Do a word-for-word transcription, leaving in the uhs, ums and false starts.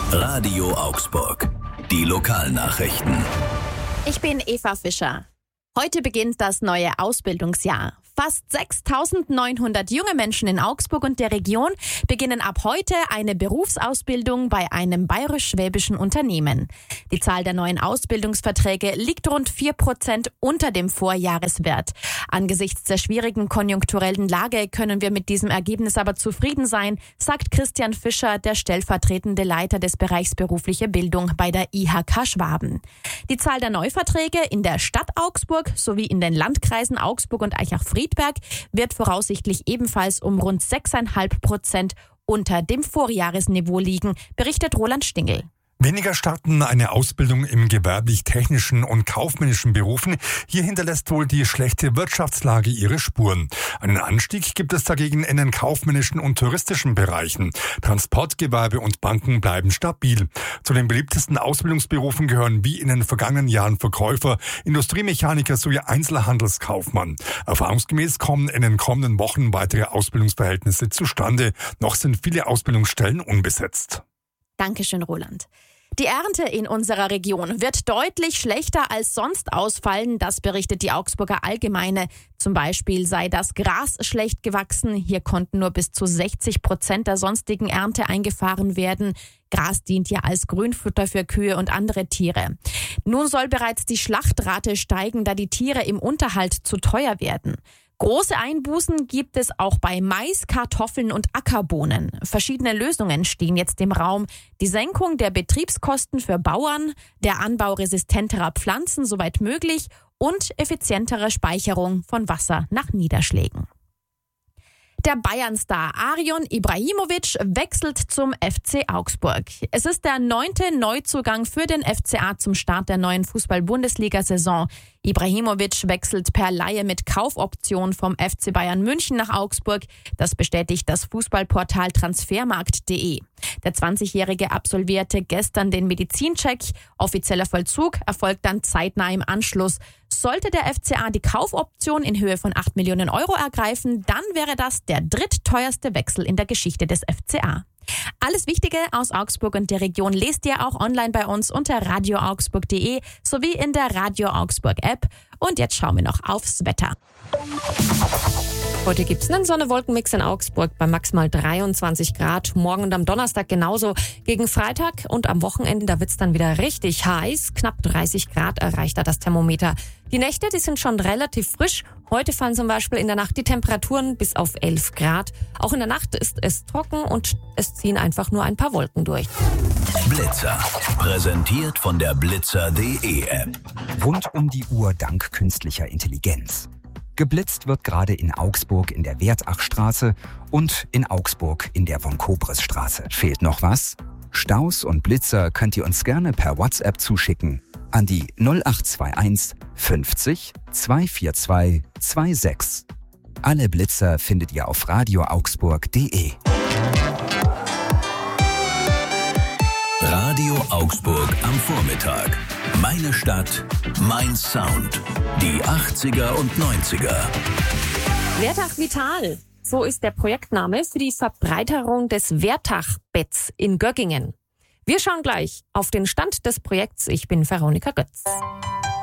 Radio Augsburg. Die Lokalnachrichten. Ich bin Eva Fischer. Heute beginnt das neue Ausbildungsjahr. Fast sechstausendneunhundert junge Menschen in Augsburg und der Region beginnen ab heute eine Berufsausbildung bei einem bayerisch-schwäbischen Unternehmen. Die Zahl der neuen Ausbildungsverträge liegt rund vier Prozent unter dem Vorjahreswert. Angesichts der schwierigen konjunkturellen Lage können wir mit diesem Ergebnis aber zufrieden sein, sagt Christian Fischer, der stellvertretende Leiter des Bereichs berufliche Bildung bei der I H K Schwaben. Die Zahl der Neuverträge in der Stadt Augsburg sowie in den Landkreisen Augsburg und Aichach-Friedberg wird voraussichtlich ebenfalls um rund sechs Komma fünf Prozent unter dem Vorjahresniveau liegen, berichtet Roland Stingel. Weniger starten eine Ausbildung im gewerblich-technischen und kaufmännischen Berufen. Hier hinterlässt wohl die schlechte Wirtschaftslage ihre Spuren. Einen Anstieg gibt es dagegen in den kaufmännischen und touristischen Bereichen. Transportgewerbe und Banken bleiben stabil. Zu den beliebtesten Ausbildungsberufen gehören wie in den vergangenen Jahren Verkäufer, Industriemechaniker sowie Einzelhandelskaufmann. Erfahrungsgemäß kommen in den kommenden Wochen weitere Ausbildungsverhältnisse zustande. Noch sind viele Ausbildungsstellen unbesetzt. Dankeschön, Roland. Die Ernte in unserer Region wird deutlich schlechter als sonst ausfallen, das berichtet die Augsburger Allgemeine. Zum Beispiel sei das Gras schlecht gewachsen. Hier konnten nur bis zu sechzig Prozent der sonstigen Ernte eingefahren werden. Gras dient ja als Grünfutter für Kühe und andere Tiere. Nun soll bereits die Schlachtrate steigen, da die Tiere im Unterhalt zu teuer werden. Große Einbußen gibt es auch bei Mais, Kartoffeln und Ackerbohnen. Verschiedene Lösungen stehen jetzt im Raum. Die Senkung der Betriebskosten für Bauern, der Anbau resistenterer Pflanzen soweit möglich und effizientere Speicherung von Wasser nach Niederschlägen. Der Bayern-Star Arion Ibrahimovic wechselt zum F C Augsburg. Es ist der neunte Neuzugang für den F C A zum Start der neuen Fußball-Bundesliga-Saison. Ibrahimovic wechselt per Leihe mit Kaufoption vom F C Bayern München nach Augsburg. Das bestätigt das Fußballportal transfermarkt punkt de. Der zwanzigjährige absolvierte gestern den Medizincheck. Offizieller Vollzug erfolgt dann zeitnah im Anschluss. Sollte der F C A die Kaufoption in Höhe von acht Millionen Euro ergreifen, dann wäre das der drittteuerste Wechsel in der Geschichte des F C A. Alles Wichtige aus Augsburg und der Region lest ihr auch online bei uns unter radio augsburg punkt de sowie in der Radio Augsburg App. Und jetzt schauen wir noch aufs Wetter. Heute gibt's einen Sonne-Wolken-Mix in Augsburg bei maximal dreiundzwanzig Grad. Morgen und am Donnerstag genauso. Gegen Freitag und am Wochenende, da wird's dann wieder richtig heiß. Knapp dreißig Grad erreicht da das Thermometer. Die Nächte, die sind schon relativ frisch. Heute fallen zum Beispiel in der Nacht die Temperaturen bis auf elf Grad. Auch in der Nacht ist es trocken und es ziehen einfach nur ein paar Wolken durch. Blitzer. Präsentiert von der blitzer punkt de App. Rund um die Uhr dank künstlicher Intelligenz. Geblitzt wird gerade in Augsburg in der Wertachstraße und in Augsburg in der Von-Kobres-Straße. Fehlt noch was? Staus und Blitzer könnt ihr uns gerne per WhatsApp zuschicken an die null acht zwei eins fünfzig zweihundertvierundzwanzig sechsundzwanzig. Alle Blitzer findet ihr auf radio augsburg punkt de. Radio Augsburg am Vormittag. Meine Stadt, mein Sound. Die achtziger und neunziger. Wertach Vital. So ist der Projektname für die Verbreiterung des Wertach-Betts in Göggingen. Wir schauen gleich auf den Stand des Projekts. Ich bin Veronika Götz.